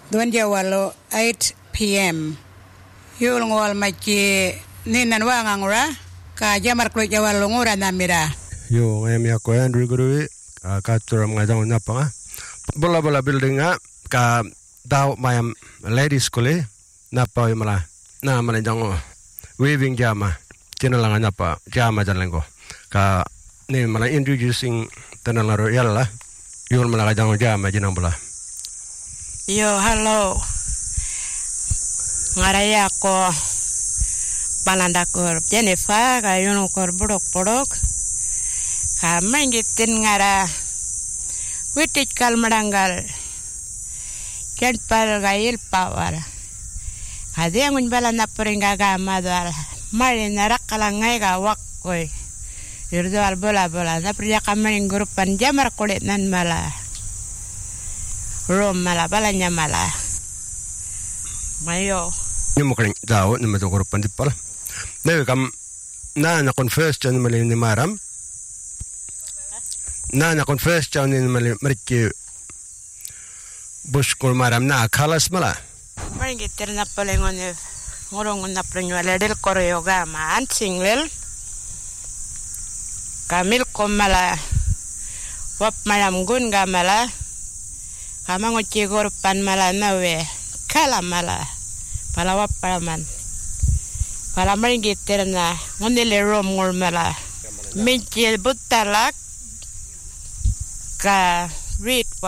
Duan Jawalo 8 p.m. Yul ngwal machi ninan wa ngangura ka jamar klo Jawalo ngura namira. Yo ngem ya ko Andrew Guru ka turam ngadang napanga. Bola building ka daw mayam ladies school napa mala na mala jango weaving jama chinalang napa jama jalengo ka ni mala introducing tanalaro yalla yul mala jango jama jinang bola. Yo, halo. Ngaraya ko panandakur Jennifer kayun kor buruk-buruk. Kami ngitin ngara witik kal meranggal. Ken pal gail power. Kadi ang unbala na puring gagamadwal. Mari narak kalangai ga wakoy. Yurdual bola-bola. Napriya kami ng grupan jamar kulit nan mala. Rom mala balanya mala. Mayo. Ni mo kring daw ni mato grupan di pala. Newe kam na confess chan mali ni maram. Na confess chan ni mali mariki buskul maram na khalas mala. Maringi terna palengon ngorong na prenwala del koryoga ma ansinglel. Kamil komala wap malam gun gamala. Kamang ucigor pan mala nawe kala mala palawap paraman palamang gitir na ngunile rom ngor mala minchil butalak ka read